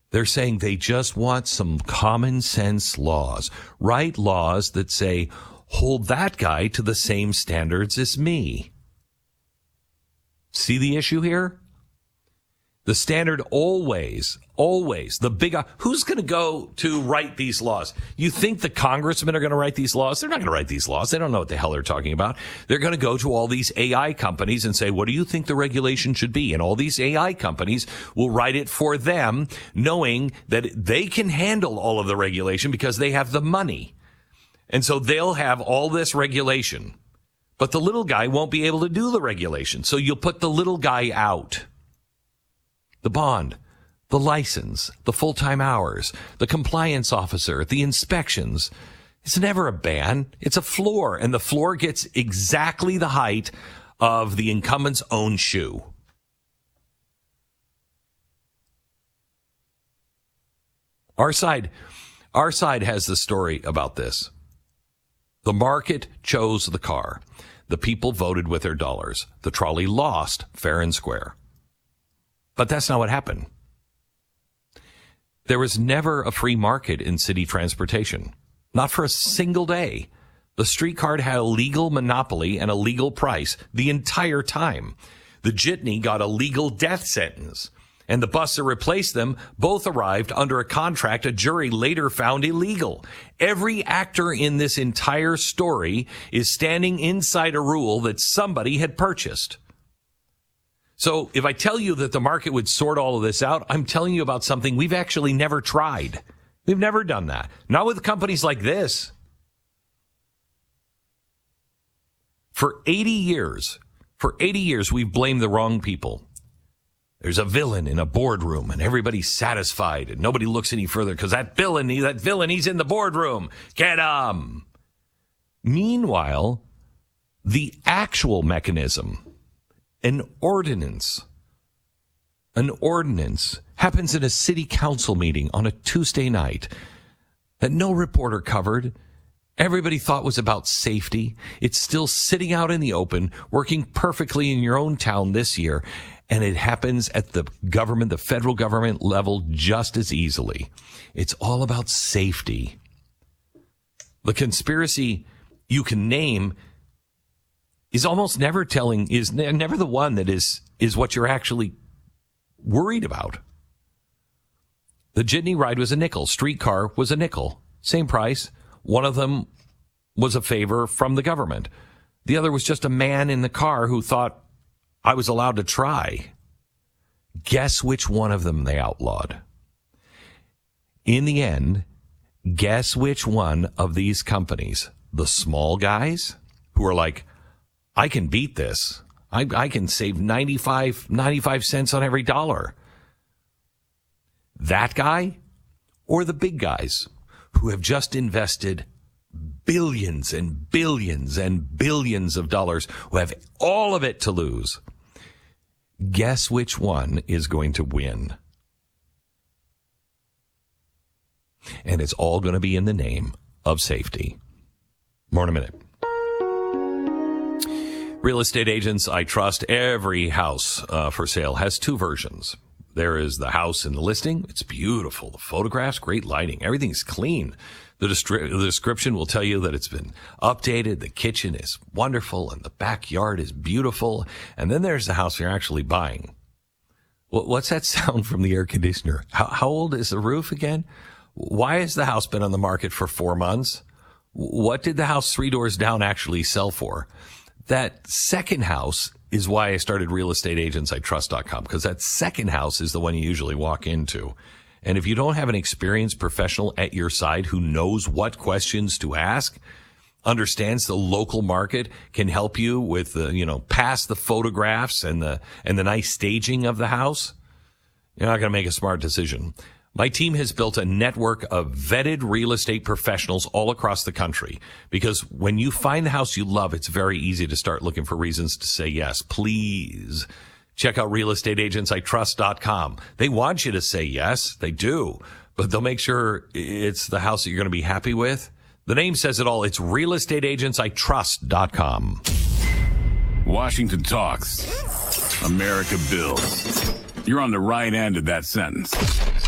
They're saying they just want some common sense laws. Write laws that say, hold that guy to the same standards as me. See the issue here? The standard always, the big, who's going to go to write these laws? You think the congressmen are going to write these laws? They're not going to write these laws. They don't know what the hell they're talking about. They're going to go to all these AI companies and say, what do you think the regulation should be? And all these AI companies will write it for them, knowing that they can handle all of the regulation because they have the money. And so they'll have all this regulation. But the little guy won't be able to do the regulation. So you'll put the little guy out. The bond, the license, the full-time hours, the compliance officer, the inspections. It's never a ban. It's a floor, and the floor gets exactly the height of the incumbent's own shoe. Our side has the story about this. The market chose the car. The people voted with their dollars. The trolley lost fair and square. But that's not what happened. There was never a free market in city transportation. Not for a single day. The streetcar had a legal monopoly and a legal price the entire time. The jitney got a legal death sentence. And the bus that replaced them both arrived under a contract a jury later found illegal. Every actor in this entire story is standing inside a rule that somebody had purchased. So if I tell you that the market would sort all of this out, I'm telling you about something we've actually never tried. We've never done that. Not with companies like this. For 80 years, we've blamed the wrong people. There's a villain in a boardroom and everybody's satisfied and nobody looks any further because that villain, he's in the boardroom. Get him. Meanwhile, the actual mechanism, an ordinance happens in a city council meeting on a Tuesday night that no reporter covered. Everybody thought was about safety. It's still sitting out in the open, working perfectly in your own town this year. And it happens at the government, the federal government level just as easily. It's all about safety. The conspiracy you can name is almost never never the one that is what you're actually worried about. The jitney ride was a nickel. Streetcar was a nickel. Same price. One of them was a favor from the government. The other was just a man in the car who thought I was allowed to try. Guess which one of them they outlawed? In the end, guess which one of these companies, the small guys who are like, I can beat this. I can save 95 cents on every dollar. That guy or the big guys who have just invested billions and billions and billions of dollars, who have all of it to lose. Guess which one is going to win? And it's all going to be in the name of safety. More in a minute. Real estate agents I trust. Every house for sale has two versions. There is the house in the listing. It's beautiful. The photographs, great lighting. Everything's clean. The description will tell you that it's been updated. The kitchen is wonderful and the backyard is beautiful. And then there's the house you're actually buying. What's that sound from the air conditioner? How old is the roof again? Why has the house been on the market for 4 months? What did the house 3 doors down actually sell for? That second house is why I started realestateagentsitrust.com, because that second house is the one you usually walk into. And if you don't have an experienced professional at your side who knows what questions to ask, understands the local market, can help you with past the photographs and the nice staging of the house, you're not going to make a smart decision. My team has built a network of vetted real estate professionals all across the country, because when you find the house you love, it's very easy to start looking for reasons to say yes. Please check out realestateagentsitrust.com. They want you to say yes. They do, but they'll make sure it's the house that you're going to be happy with. The name says it all. It's realestateagentsitrust.com. Washington talks. America builds. You're on the right end of that sentence.